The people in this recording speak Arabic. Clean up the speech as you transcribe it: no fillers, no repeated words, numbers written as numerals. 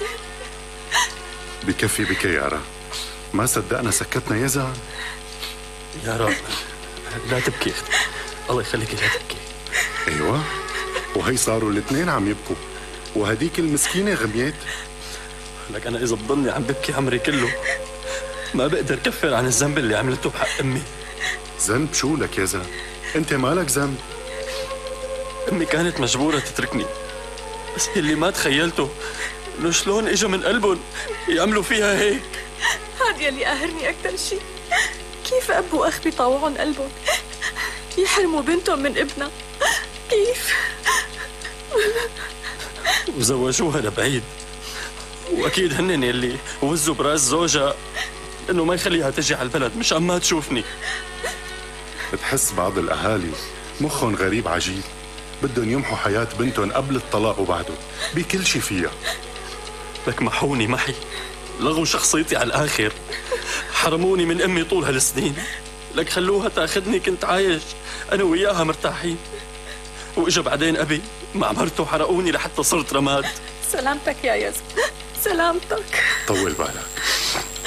بكفي بك يارا، ما صدقنا سكتنا يا زلمة. يارا لا تبكي اختي، الله يخليكي لا تبكي. ايوه، وهي صاروا الاثنين عم يبكوا، وهديك المسكينة غميت. لك أنا إذا بضلني عم ببكي عمري كله ما بقدر كفر عن الذنب اللي عملته بحق أمي. ذنب شو لك يا زلمة؟ أنت مالك ذنب؟ أمي كانت مجبورة تتركني، بس اللي ما تخيلته إنه شلون إجا من قلبهم يعملوا فيها هيك. هاد يلي قاهرني أكتر شي، كيف أب وأخ بيطوعون قلبهم يحرموا بنتهم من ابنها؟ كيف؟ وزوجوها لبعيد، وأكيد هنن اللي وزوا براس زوجها إنه ما يخليها تجي على البلد مشان ما تشوفني. بتحس بعض الأهالي مخهم غريب عجيب، بدهم يمحوا حياة بنتهم قبل الطلاق وبعده بكل شي فيها. لك محوني محي، لغوا شخصيتي على الآخر، حرموني من أمي طول هالسنين. لك خلوها تاخذني كنت عايش أنا وياها مرتاحين، وإجا بعدين أبي مع مرته حرقوني لحتى صرت رماد. سلامتك يا يزن، سلامتك. طول بالك.